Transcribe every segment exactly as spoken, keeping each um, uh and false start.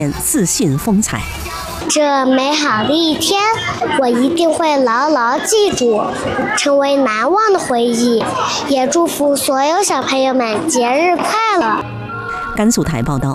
自信风采。 这美好的一天，我一定会牢牢记住，成为难忘的回忆。也祝福所有小朋友们节日快乐。 甘肃台报道。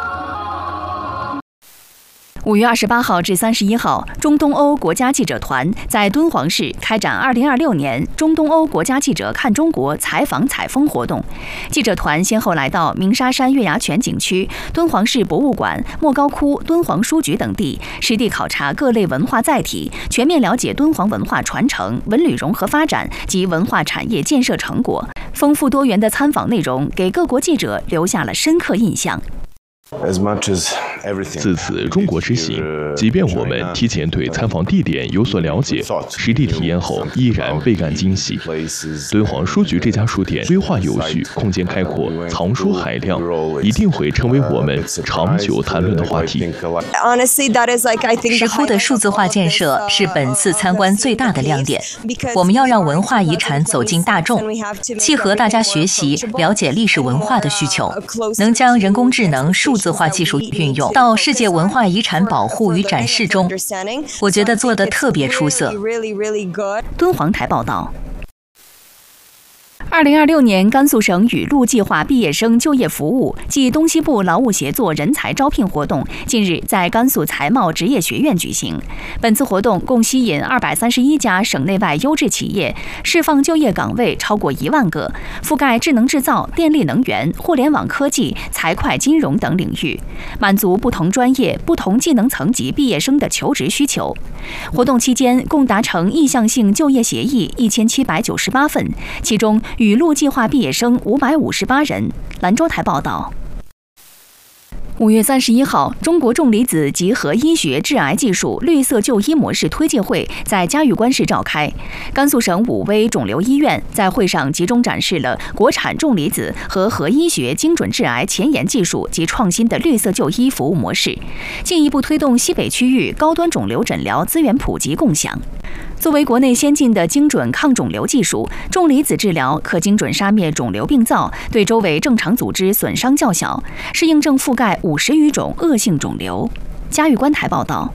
五月二十八号至三十一号，中东欧国家记者团在敦煌市开展二零二六年中东欧国家记者看中国采访采风活动。记者团先后来到鸣沙山月牙泉景区、敦煌市博物馆、莫高窟、敦煌书局等地，实地考察各类文化载体，全面了解敦煌文化传承、文旅融合发展及文化产业建设成果。丰富多元的参访内容给各国记者留下了深刻印象。 自此中国之行，即便我们提前对参访地点有所了解，实地体验后依然倍感惊喜。敦煌书局这家书店规划有序，空间开阔，藏书海量，一定会成为我们长久谈论的话题。 石窟的数字化建设是本次参观最大的亮点。我们要让文化遗产走进大众，契合大家学习、了解历史文化的需求，能将人工智能、数字化技术运用到世界文化遗产保护与展示中，我觉得做得特别出色。 敦煌台报道。二零二六年甘肃省雨露计划毕业生就业服务暨东西部劳务协作人才招聘活动近日在甘肃财贸职业学院举行。本次活动共吸引二百三十一家省内外优质企业，释放就业岗位超过一万个，覆盖智能制造、电力能源、互联网科技、财会金融等领域，满足不同专业、不同技能层级毕业生的求职需求。活动期间共达成意向性就业协议一千七百九十八份，其中雨露计划毕业生五百五十八人。兰州台报道。五月三十一号，中国重离子及核医学致癌技术绿色就医模式推介会在嘉峪关市召开。甘肃省武威肿瘤医院在会上集中展示了国产重离子和核医学精准致癌前沿技术及创新的绿色就医服务模式，进一步推动西北区域高端肿瘤诊疗资源普及共享。作为国内先进的精准抗肿瘤技术，重离子治疗可精准杀灭肿瘤病灶，对周围正常组织损伤较小，适应症覆盖五十余种恶性肿瘤。嘉峪关台报道。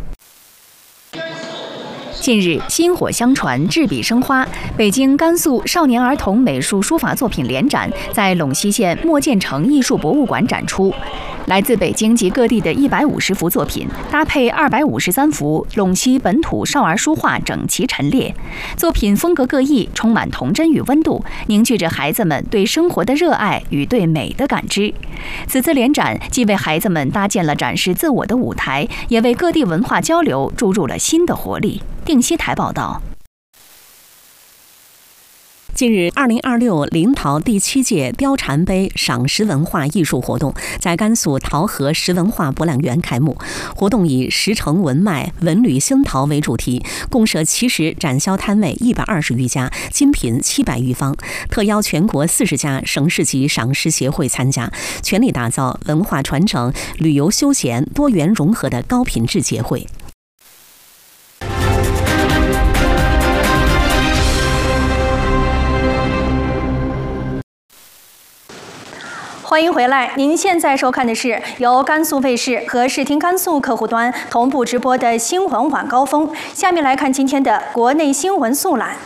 近日，薪火相传，执笔生花。北京甘肃少年儿童美术书法作品联展在陇西县莫建成艺术博物馆展出。来自北京及各地的一百五十幅作品，搭配二百五十三幅陇西本土少儿书画整齐陈列。作品风格各异，充满童真与温度，凝聚着孩子们对生活的热爱与对美的感知。此次联展既为孩子们搭建了展示自我的舞台，也为各地文化交流注入了新的活力。定西台报道。 近日，二零二六临洮第七届貂蝉杯赏石文化艺术活动在甘肃洮河石文化博览园开幕。活动以石城文脉、文旅兴陶为主题，共设奇石展销摊位一百二十余家，精品七百余方，特邀全国四十家省市级赏石协会参加，全力打造文化传承、旅游休闲多元融合的高品质节会。 欢迎回来，您现在收看的是由甘肃卫视和视听甘肃客户端同步直播的新闻晚高峰。下面来看今天的国内新闻速览。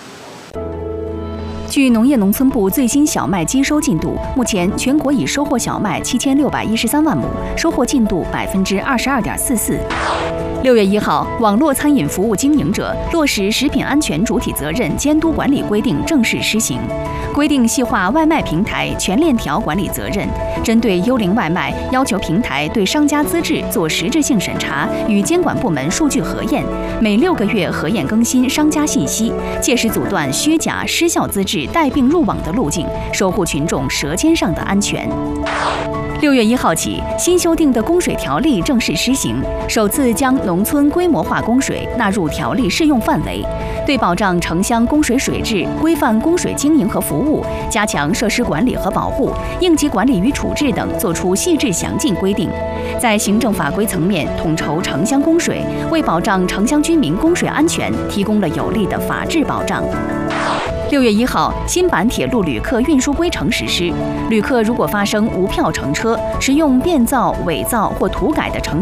据农业农村部最新小麦机收进度，目前全国已收获小麦七千六百一十三万亩，收获进度百分之二十二点四四。六月一号，网络餐饮服务经营者落实食品安全主体责任监督管理规定正式施行，规定细化外卖平台全链条管理责任，针对幽灵外卖，要求平台对商家资质做实质性审查与监管部门数据核验，每六个月核验更新商家信息，切实阻断虚假失效资质带病入网的路径，守护群众舌尖上的安全。六月一号起，新修订的供水条例正式施行，首次将农村规模化供水纳入条例适用范围，对保障城乡供水水质、规范供水经营和服务、加强设施管理和保护、应急管理与处置等作出细致详尽规定。在行政法规层面统筹城乡供水，为保障城乡居民供水安全提供了有力的法治保障。 六月一号，新版铁路旅客运输规程实施，旅客如果发生无票乘车、使用变造、伪造或涂改的乘